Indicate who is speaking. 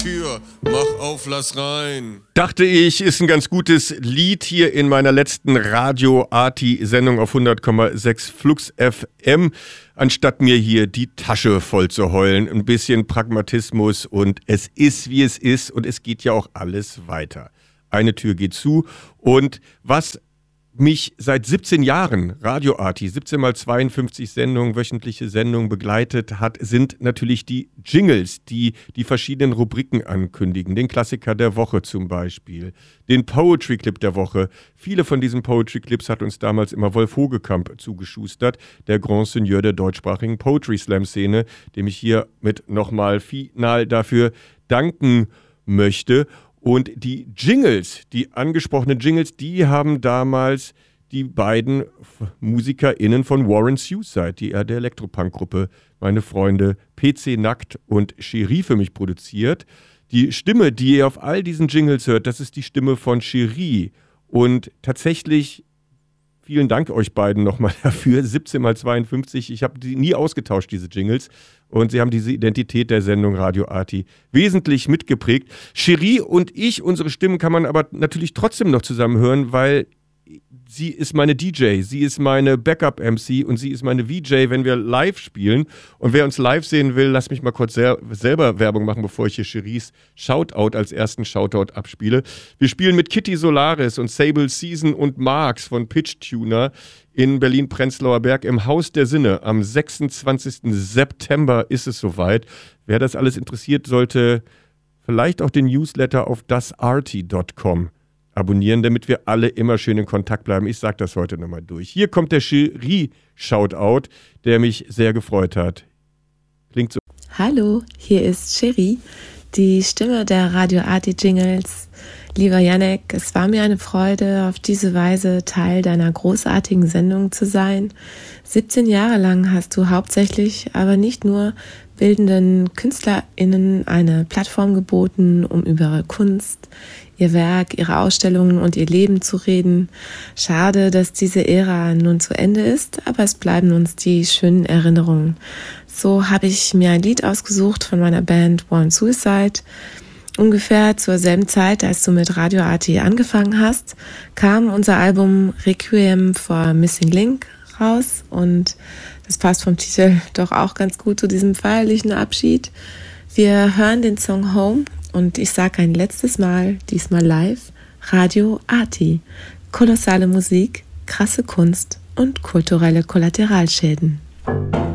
Speaker 1: Tür, mach auf, lass rein.
Speaker 2: Dachte ich, ist ein ganz gutes Lied hier in meiner letzten Radio-Arti-Sendung auf 100,6 Flux FM. Anstatt mir hier die Tasche voll zu heulen, ein bisschen Pragmatismus und es ist, wie es ist und es geht ja auch alles weiter. Eine Tür geht zu und was mich seit 17 Jahren, Radio Arti, 17 mal 52 Sendungen, wöchentliche Sendungen begleitet hat, sind natürlich die Jingles, die die verschiedenen Rubriken ankündigen. Den Klassiker der Woche zum Beispiel, den Poetry Clip der Woche. Viele von diesen Poetry Clips hat uns damals immer Wolf Hogekamp zugeschustert, der Grand Seigneur der deutschsprachigen Poetry Slam Szene, dem ich hier mit nochmal final dafür danken möchte. Und die Jingles, die angesprochenen Jingles, die haben damals die beiden MusikerInnen von Warren Suicide, der Elektropunk-Gruppe, meine Freunde PC Nackt und Cherie für mich produziert. Die Stimme, die ihr auf all diesen Jingles hört, das ist die Stimme von Cherie. Und tatsächlich, vielen Dank euch beiden nochmal dafür, 17 mal 52. Ich habe die nie ausgetauscht, diese Jingles. Und sie haben diese Identität der Sendung Radio Arti wesentlich mitgeprägt. Cherie und ich, unsere Stimmen kann man aber natürlich trotzdem noch zusammen hören, weil sie ist meine DJ, sie ist meine Backup-MC und sie ist meine VJ, wenn wir live spielen. Und wer uns live sehen will, lass mich mal kurz selber Werbung machen, bevor ich hier Cheries Shoutout als ersten Shoutout abspiele. Wir spielen mit Kitty Solaris und Sable Season und Marx von Pitch Tuner in Berlin-Prenzlauer Berg im Haus der Sinne. Am 26. September ist es soweit. Wer das alles interessiert, sollte vielleicht auch den Newsletter auf dasarti.com abonnieren, damit wir alle immer schön in Kontakt bleiben. Ich sage das heute nochmal durch. Hier kommt der Cherie-Shoutout, der mich sehr gefreut hat. Klingt so.
Speaker 3: Hallo, hier ist Cherie, die Stimme der Radio Arti Jingles. Lieber Jannek, es war mir eine Freude, auf diese Weise Teil deiner großartigen Sendung zu sein. 17 Jahre lang hast du hauptsächlich, aber nicht nur, bildenden KünstlerInnen eine Plattform geboten, um über ihre Kunst, ihr Werk, ihre Ausstellungen und ihr Leben zu reden. Schade, dass diese Ära nun zu Ende ist, aber es bleiben uns die schönen Erinnerungen. So habe ich mir ein Lied ausgesucht von meiner Band Warren Suicide. Ungefähr zur selben Zeit, als du mit Radio Arti angefangen hast, kam unser Album Requiem for Missing Link raus und das passt vom Titel doch auch ganz gut zu diesem feierlichen Abschied. Wir hören den Song Home und ich sage ein letztes Mal, diesmal live, Radio Arti. Kolossale Musik, krasse Kunst und kulturelle Kollateralschäden.